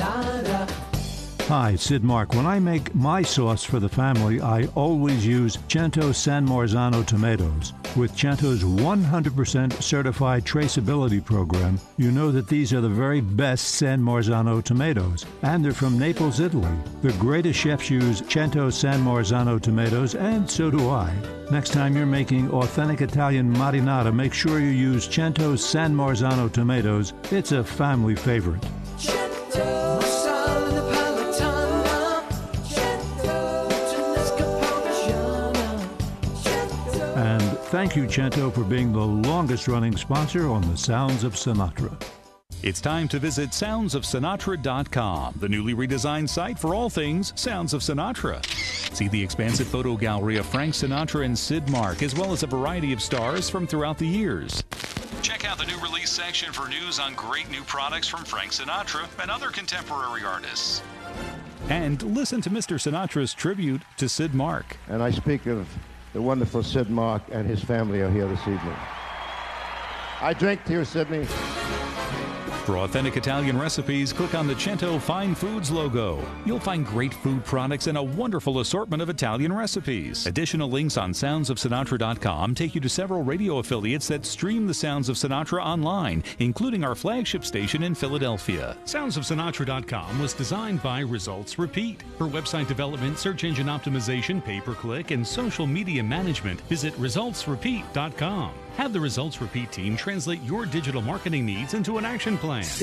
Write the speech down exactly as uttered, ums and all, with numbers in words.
Sonata. Hi, Sid Mark. When I make my sauce for the family, I always use Cento San Marzano tomatoes. With Cento's one hundred percent certified traceability program, you know that these are the very best San Marzano tomatoes. And they're from Naples, Italy. The greatest chefs use Cento San Marzano tomatoes, and so do I. Next time you're making authentic Italian marinara, make sure you use Cento San Marzano tomatoes. It's a family favorite. Cento Marsala Napolitana. Cento Tedesco Parmigiana. Cento. And thank you, Cento, for being the longest-running sponsor on the Sounds of Sinatra. It's time to visit sounds of sinatra dot com, the newly redesigned site for all things Sounds of Sinatra. See the expansive photo gallery of Frank Sinatra and Sid Mark, as well as a variety of stars from throughout the years. Check out the new release section for news on great new products from Frank Sinatra and other contemporary artists. And listen to Mister Sinatra's tribute to Sid Mark. And I speak of the wonderful Sid Mark and his family are here this evening. I drink to you, Sidney. For authentic Italian recipes, click on the Cento Fine Foods logo. You'll find great food products and a wonderful assortment of Italian recipes. Additional links on sounds of sinatra dot com take you to several radio affiliates that stream the Sounds of Sinatra online, including our flagship station in Philadelphia. sounds of sinatra dot com was designed by Results Repeat. For website development, search engine optimization, pay-per-click, and social media management, visit results repeat dot com. Have the Results Repeat team translate your digital marketing needs into an action plan.